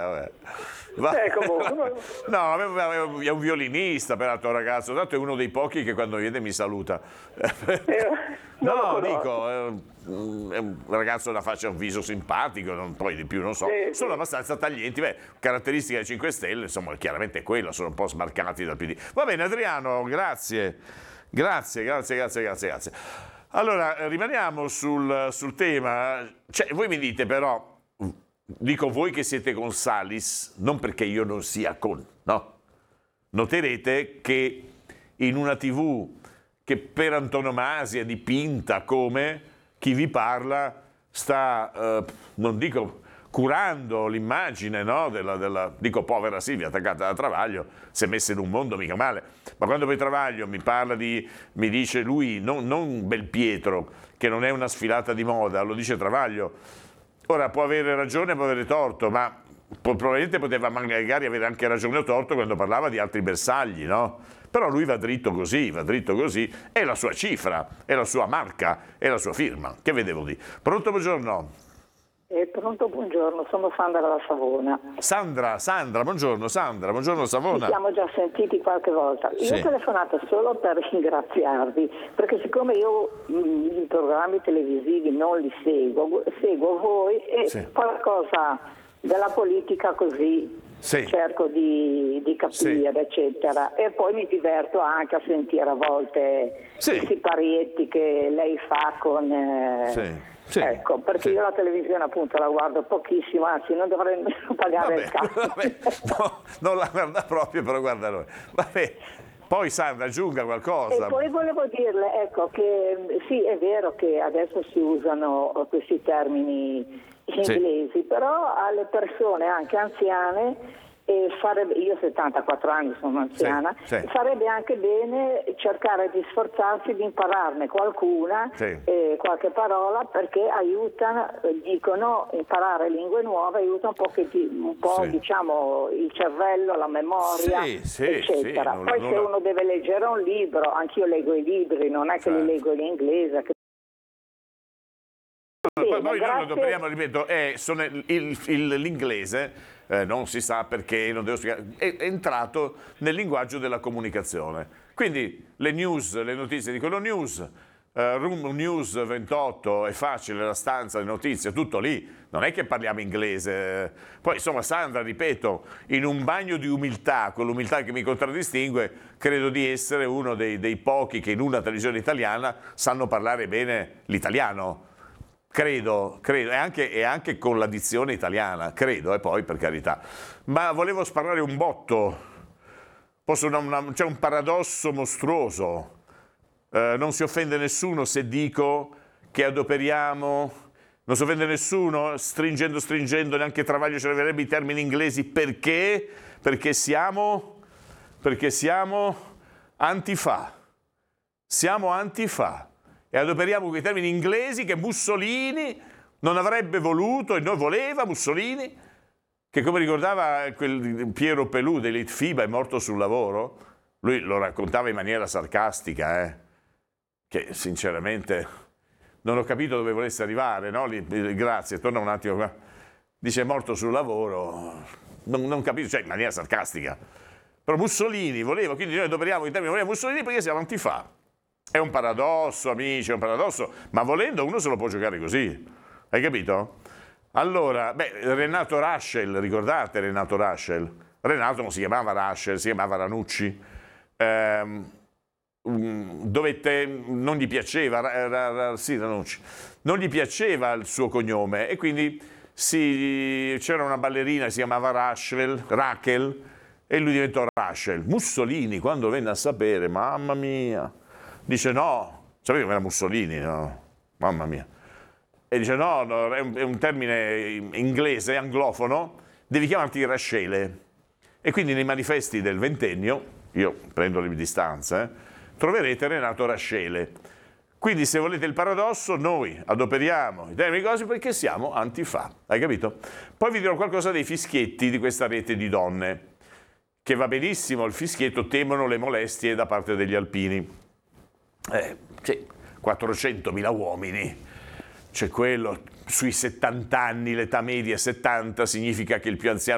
vabbè. Comunque. È un violinista, peraltro, ragazzo. Tanto è uno dei pochi che quando viene mi saluta. No, dico, è un ragazzo da faccia, un viso simpatico, poi di più non so. Sono abbastanza taglienti. Beh, caratteristica dei 5 Stelle, insomma, chiaramente è quella, sono un po' smarcati dal PD. Va bene, Adriano, grazie. Allora, rimaniamo sul tema. Cioè, voi mi dite però, dico voi che siete con Salis, non perché io non sia con, no? Noterete che in una TV che per antonomasia è dipinta come chi vi parla sta, non dico curando l'immagine, no? Dico povera Silvia attaccata da Travaglio, si è messa in un mondo mica male, ma quando poi Travaglio mi dice lui, non Belpietro, che non è una sfilata di moda, lo dice Travaglio. Ora può avere ragione, può avere torto, ma probabilmente poteva magari avere anche ragione o torto quando parlava di altri bersagli, no? Però lui va dritto così, è la sua cifra, è la sua marca, è la sua firma. Che vedevo di? Pronto, buongiorno. Pronto, buongiorno, sono Sandra da Savona. Sandra, buongiorno Savona. Ci siamo già sentiti qualche volta. Io ho telefonato solo per ringraziarvi, perché siccome io i programmi televisivi non li seguo voi e qualcosa della politica così cerco di capire, eccetera. E poi mi diverto anche a sentire a volte i siparietti che lei fa con... ecco, perché io la televisione appunto la guardo pochissimo, anzi non dovrei nemmeno pagare il cazzo. No, non la guarda proprio, però guarda noi. Vabbè. Poi Sandra aggiunga qualcosa. E poi volevo dirle, ecco, che sì, è vero che adesso si usano questi termini inglesi, però alle persone anche anziane, io ho 74 anni, sono anziana, farebbe anche bene cercare di sforzarsi di impararne qualcuna, qualche parola, perché aiuta, dicono, imparare lingue nuove aiuta un po' diciamo il cervello, la memoria, eccetera. Poi se uno deve leggere un libro, anch'io leggo i libri, non è che li leggo in inglese. Poi noi lo dobbiamo, ripeto, l'inglese non si sa perché, non devo spiegare, è entrato nel linguaggio della comunicazione. Quindi le notizie dicono news, Room News 28 è facile, la stanza, le notizie, tutto lì. Non è che parliamo inglese. Poi insomma Sandra, ripeto, in un bagno di umiltà, quell'umiltà che mi contraddistingue, credo di essere uno dei pochi che in una televisione italiana sanno parlare bene l'italiano. Credo, e anche con la dizione italiana, credo, e poi per carità. Ma volevo sparare un botto, c'è un paradosso mostruoso, non si offende nessuno se dico che adoperiamo, non si offende nessuno stringendo, neanche Travaglio ci arriverebbe i termini inglesi, perché siamo antifa, e adoperiamo quei termini inglesi che Mussolini non avrebbe voluto e noi voleva Mussolini, che come ricordava quel Piero Pelù dell'Itfiba, è morto sul lavoro. Lui lo raccontava in maniera sarcastica, che sinceramente non ho capito dove volesse arrivare, no? Grazie, torna un attimo qua. Dice è morto sul lavoro, non capisco, cioè in maniera sarcastica. Però Mussolini voleva, quindi noi adoperiamo i termini voleva Mussolini perché siamo antifa. È un paradosso, amici, è un paradosso, ma volendo uno se lo può giocare così, hai capito? Allora, Renato Raschel, ricordate Renato Raschel? Renato non si chiamava Raschel, si chiamava Ranucci. Non gli piaceva, Ranucci, non gli piaceva il suo cognome e quindi c'era una ballerina che si chiamava Rachel, e lui diventò Raschel. Mussolini, quando venne a sapere, mamma mia, dice no, sapevi come era Mussolini, no? Mamma mia. E dice no, è un termine inglese, anglofono, devi chiamarti Raschele. E quindi nei manifesti del ventennio, io prendo le distanze, troverete Renato Raschele. Quindi se volete il paradosso, noi adoperiamo i termini così perché siamo antifa, hai capito? Poi vi dirò qualcosa dei fischietti di questa rete di donne, che va benissimo, il fischietto, temono le molestie da parte degli alpini. 400.000 uomini, c'è quello sui 70 anni, l'età media è 70, significa che il più anziano